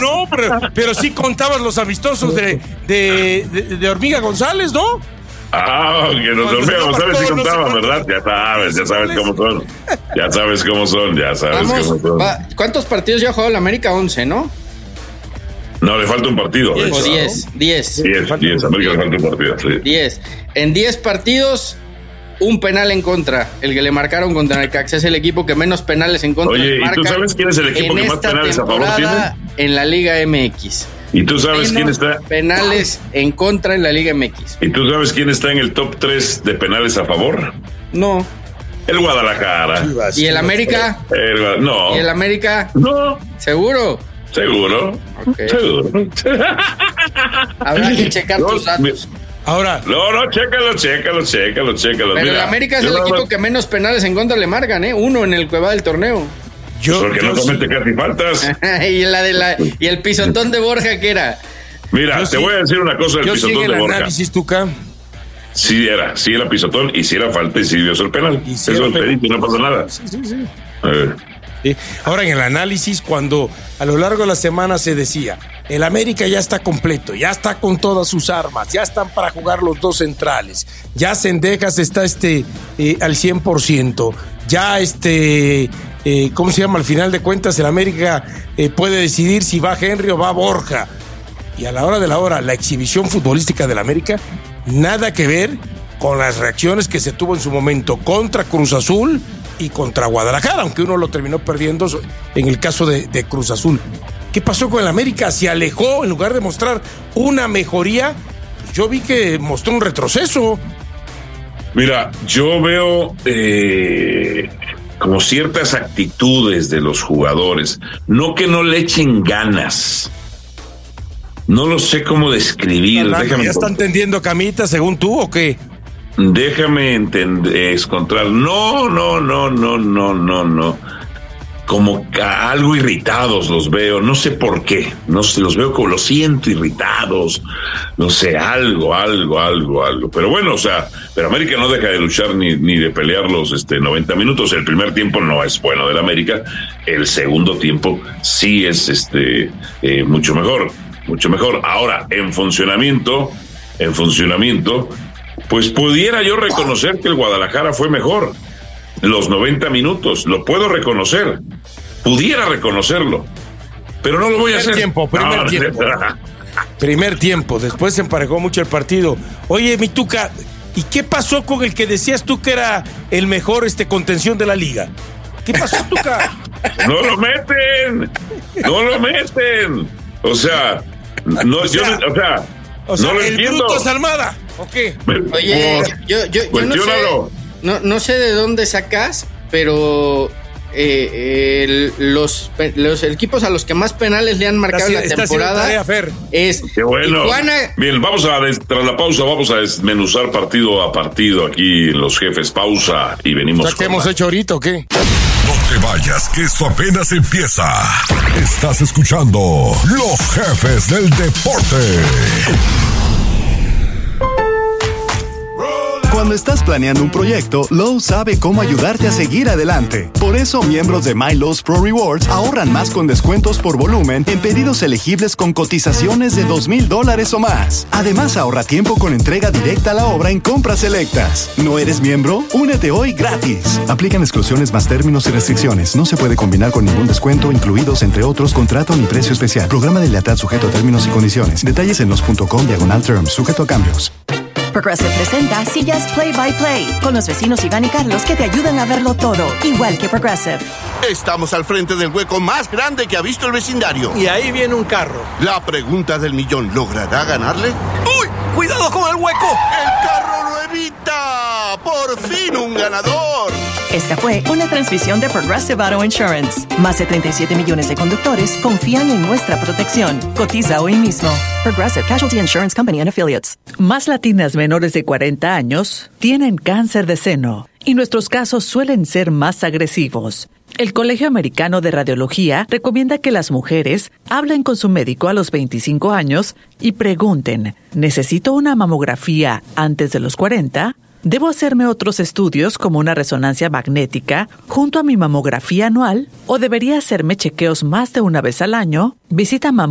No, pero sí contabas los amistosos de Hormiga González, ¿no? Que los Hormiga González sí contaban, ¿verdad? Ya sabes cómo son. Ya sabes cómo son. ¿Cuántos partidos ya ha jugado la América? 11, ¿no? No, le falta un partido. 10. 10. América le falta un partido, sí. 10. En 10 partidos, un penal en contra. El que le marcaron contra Necaxa es el equipo que menos penales en contra. Oye, ¿y tú sabes quién es el equipo que más penales a favor tiene? En la Liga MX. ¿Y tú sabes quién está? Penales en contra en la Liga MX. ¿Y tú sabes quién está en el top 3 de penales a favor? No. El Guadalajara. ¿Y el América? No. ¿Y el América? No. ¿Seguro? Seguro. Okay. Seguro. Habrá que checar tus datos. Ahora. No, chécalo. Pero mira, el América es el equipo que menos penales en contra le marcan, ¿eh? 1 en el que va del torneo. Porque no comete casi faltas. y el pisotón de Borja, ¿qué era? Mira, te voy a decir una cosa del pisotón de Borja. Análisis, Tuca. Sí era pisotón y sí era falta y sí dio el penal. Eso es pedito y no pasa nada. Sí. Sí. Ahora, en el análisis, cuando a lo largo de la semana se decía, el América ya está completo, ya está con todas sus armas, ya están para jugar los dos centrales, ya Cendejas está al 100%, ya ¿cómo se llama? Al final de cuentas, el América puede decidir si va Henry o va Borja. Y a la hora de la hora, la exhibición futbolística del América, nada que ver con las reacciones que se tuvo en su momento contra Cruz Azul y contra Guadalajara, aunque uno lo terminó perdiendo en el caso de Cruz Azul. ¿Qué pasó con el América? Se alejó en lugar de mostrar una mejoría. Yo vi que mostró un retroceso. Mira, yo veo como ciertas actitudes de los jugadores, no que no le echen ganas. No lo sé cómo describir. ¿Ya están tendiendo camita según tú o qué? Déjame encontrar. No. Como algo irritados los veo, no sé por qué. No sé, los veo como los siento irritados. No sé, algo. Pero bueno, pero América no deja de luchar ni de pelear los 90 minutos. El primer tiempo no es bueno del América. El segundo tiempo sí es mucho mejor. Ahora, en funcionamiento, pues pudiera yo reconocer que el Guadalajara fue mejor. Los 90 minutos, lo puedo reconocer. Pudiera reconocerlo. Pero no lo voy a hacer. Primer tiempo, después se emparejó mucho el partido. Oye, mi Tuca, ¿y qué pasó con el que decías tú que era el mejor contención de la liga? ¿Qué pasó, Tuca? No lo meten. O sea, no lo entiendo. ¿Bruto es Almada? ¿O qué? Oye, yo no sé de dónde sacas, pero los equipos a los que más penales le han marcado en la temporada es qué bueno. Tijuana. Bien, tras la pausa vamos a desmenuzar partido a partido aquí en Los Jefes. Pausa y venimos. ¿Qué hemos hecho ahorita o qué? No te vayas, que esto apenas empieza. Estás escuchando Los Jefes del Deporte. Cuando estás planeando un proyecto, Lowe's sabe cómo ayudarte a seguir adelante. Por eso, miembros de My Lowe's Pro Rewards ahorran más con descuentos por volumen en pedidos elegibles con cotizaciones de $2,000 o más. Además, ahorra tiempo con entrega directa a la obra en compras selectas. ¿No eres miembro? Únete hoy gratis. Aplican exclusiones más términos y restricciones. No se puede combinar con ningún descuento, incluidos, entre otros, contrato ni precio especial. Programa de lealtad sujeto a términos y condiciones. Detalles en los.com/terms, sujeto a cambios. Progressive presenta Sillas Play by Play con los vecinos Iván y Carlos que te ayudan a verlo todo, igual que Progressive. Estamos al frente del hueco más grande que ha visto el vecindario. Y ahí viene un carro. La pregunta del millón, ¿logrará ganarle? ¡Uy! ¡Cuidado con el hueco! ¡El carro lo evita! ¡Por fin un ganador! Esta fue una transmisión de Progressive Auto Insurance. Más de 37 millones de conductores confían en nuestra protección. Cotiza hoy mismo. Progressive Casualty Insurance Company and Affiliates. Más latinas menores de 40 años tienen cáncer de seno y nuestros casos suelen ser más agresivos. El Colegio Americano de Radiología recomienda que las mujeres hablen con su médico a los 25 años y pregunten, ¿necesito una mamografía antes de los 40? ¿Debo hacerme otros estudios como una resonancia magnética junto a mi mamografía anual? ¿O debería hacerme chequeos más de una vez al año? Visita